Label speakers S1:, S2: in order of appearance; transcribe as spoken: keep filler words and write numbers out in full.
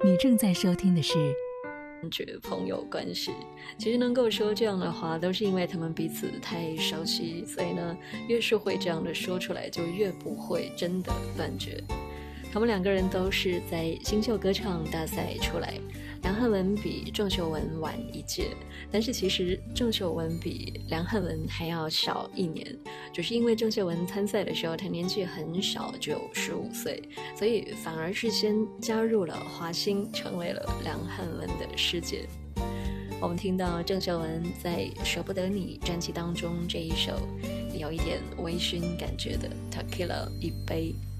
S1: 你正在收听的是
S2: 觉朋友关系，其实能够说这样的话，都是因为他们彼此太熟悉，所以呢，越是会这样的说出来，就越不会真的断绝。他们两个人都是在新秀歌唱大赛出来，梁汉文比郑秀文晚一届，但是其实郑秀文比梁汉文还要小一年，只是因为郑秀文参赛的时候她年纪很小，只有十五岁，所以反而是先加入了华星，成为了梁汉文的师姐。我们听到郑秀文在《舍不得你》专辑当中这一首有一点微醺感觉的 Tequila 一杯。